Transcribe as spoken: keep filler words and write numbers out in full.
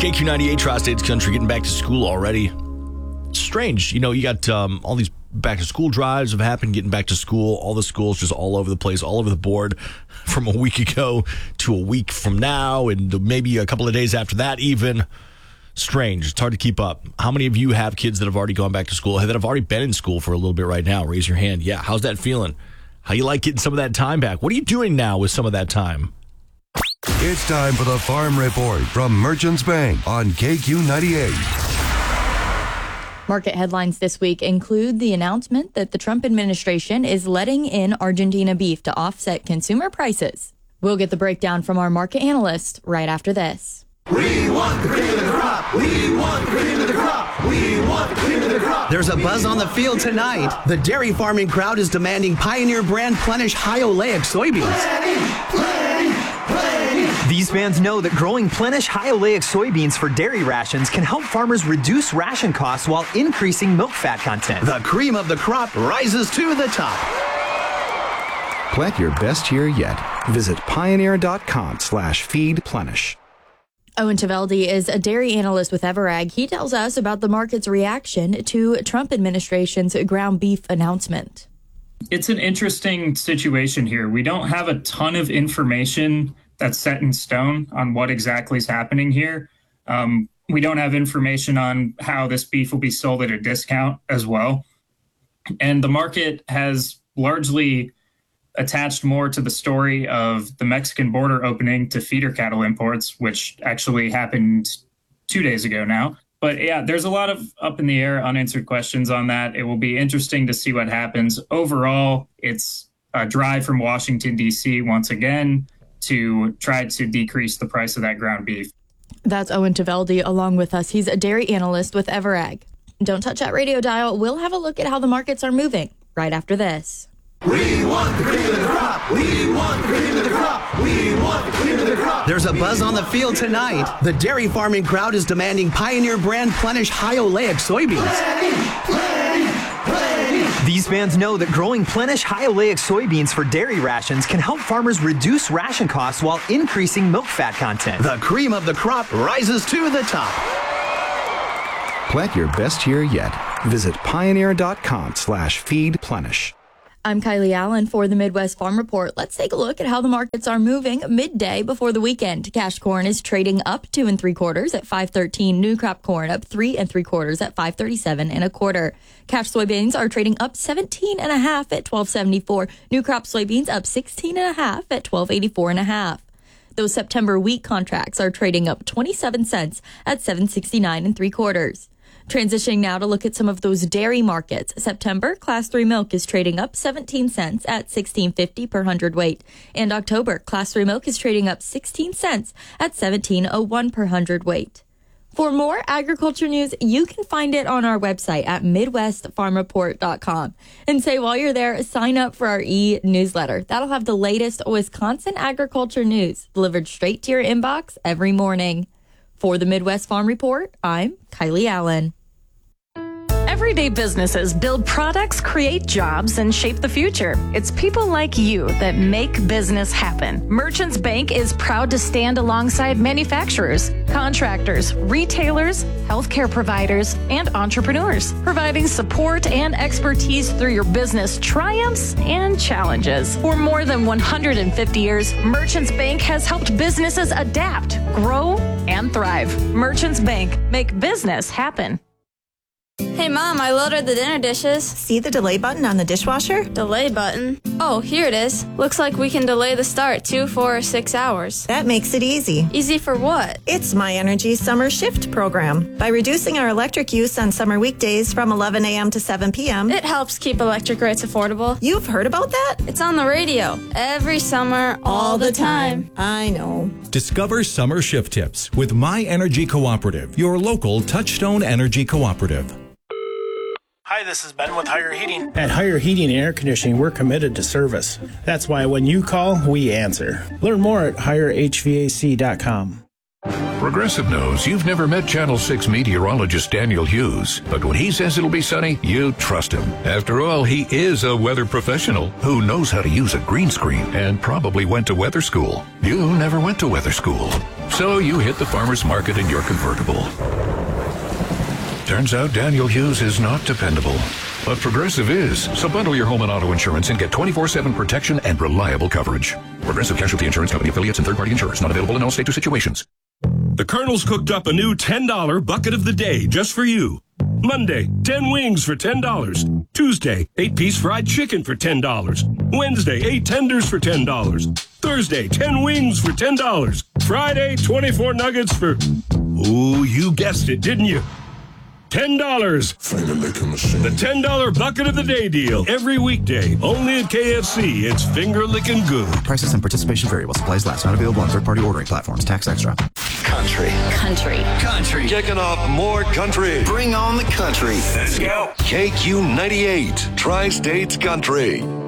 K Q ninety-eight, Tri-States Country, getting back to school already. Strange. You know, you got um, all these back to school drives have happened, getting back to school. All the schools just all over the place, all over the board from a week ago to a week from now, and maybe a couple of days after that even. Strange. It's hard to keep up. How many of you have kids that have already gone back to school, that have already been in school for a little bit right now? Raise your hand. Yeah. How's that feeling? How you like getting some of that time back? What are you doing now with some of that time? It's time for the Farm Report from Merchants Bank on K Q ninety-eight. Market headlines this week include the announcement that the Trump administration is letting in Argentina beef to offset consumer prices. We'll get the breakdown from our market analyst right after this. We want the cream of the crop. We want the cream of the crop. We want the cream of the crop. There's a buzz on the field tonight. The dairy farming crowd is demanding Pioneer brand Plenish high oleic soybeans. Plenty, plenty, plenty. These fans know that growing Plenish high oleic soybeans for dairy rations can help farmers reduce ration costs while increasing milk fat content. The cream of the crop rises to the top. Plant your best year yet. Visit pioneer.com slash feed Plenish. Owen Taveldi is a dairy analyst with Everag. He tells us about the market's reaction to Trump administration's ground beef announcement. It's an interesting situation here. We don't have a ton of information that's set in stone on what exactly is happening here. Um, we don't have information on how this beef will be sold at a discount as well. And the market has largely attached more to the story of the Mexican border opening to feeder cattle imports, which actually happened two days ago now. But yeah, there's a lot of up in the air, unanswered questions on that. It will be interesting to see what happens. Overall, it's a drive from Washington, D C once again to try to decrease the price of that ground beef. That's Owen Taveldi along with us. He's a dairy analyst with Everag. Don't touch that radio dial. We'll have a look at how the markets are moving right after this. We want the cream of the crop. We want the cream of the crop. We want the cream of the crop. There's a buzz on the field tonight. The dairy farming crowd is demanding Pioneer brand Plenish high oleic soybeans. Plenty, plenty, plenty. These fans know that growing Plenish high oleic soybeans for dairy rations can help farmers reduce ration costs while increasing milk fat content. The cream of the crop rises to the top. Plant your best year yet. Visit pioneer.com slash feed Plenish. I'm Kylie Allen for the Midwest Farm Report. Let's take a look at how the markets are moving midday before the weekend. Cash corn is trading up two and three quarters at five thirteen. New crop corn up three and three quarters at five thirty-seven and a quarter. Cash soybeans are trading up seventeen and a half at twelve seventy-four. New crop soybeans up sixteen and a half at twelve eighty-four and a half. Those September wheat contracts are trading up twenty-seven cents at seven sixty-nine and three quarters. Transitioning now to look at some of those dairy markets. September, Class three milk is trading up seventeen cents at sixteen fifty per hundredweight. And October, Class three milk is trading up sixteen cents at seventeen oh one per hundredweight. For more agriculture news, you can find it on our website at midwest farm report dot com. And say while you're there, sign up for our e-newsletter. That'll have the latest Wisconsin agriculture news delivered straight to your inbox every morning. For the Midwest Farm Report, I'm Kylie Allen. Everyday businesses build products, create jobs, and shape the future. It's people like you that make business happen. Merchants Bank is proud to stand alongside manufacturers, contractors, retailers, healthcare providers, and entrepreneurs, providing support and expertise through your business triumphs and challenges. For more than one hundred fifty years, Merchants Bank has helped businesses adapt, grow, and thrive. Merchants Bank, make business happen. Hey, Mom, I loaded the dinner dishes. See the delay button on the dishwasher? Delay button? Oh, here it is. Looks like we can delay the start two, four, or six hours. That makes it easy. Easy for what? It's My Energy Summer Shift program. By reducing our electric use on summer weekdays from eleven a.m. to seven p.m., it helps keep electric rates affordable. You've heard about that? It's on the radio. Every summer, all, all the time. time. I know. Discover summer shift tips with My Energy Cooperative, your local Touchstone Energy Cooperative. Hi, this is Ben with Higher Heating. At Higher Heating and Air Conditioning, we're committed to service. That's why when you call, we answer. Learn more at higher h v a c dot com. Progressive knows you've never met Channel six meteorologist Daniel Hughes, but when he says it'll be sunny, you trust him. After all, he is a weather professional who knows how to use a green screen and probably went to weather school. You never went to weather school, so you hit the farmer's market in your convertible. Turns out Daniel Hughes is not dependable, but Progressive is. So bundle your home and auto insurance and get twenty-four seven protection and reliable coverage. Progressive Casualty Insurance Company affiliates and third-party insurers. Not available in all states or situations. The Colonel's cooked up a new ten dollar bucket of the day just for you. Monday, ten wings for ten dollars. Tuesday, eight piece fried chicken for ten dollars. Wednesday, eight tenders for ten dollars. Thursday, ten wings for ten dollars. Friday, twenty-four nuggets for... Ooh, you guessed it, didn't you? ten dollars. The ten dollar bucket of the day deal. Every weekday. Only at K F C. It's finger-licking good. Prices and participation vary while supplies last. Not available on third-party ordering platforms. Tax extra. Country. Country. Country. Kicking off more country. Bring on the country. Let's go. K Q ninety-eight, Tri-States Country.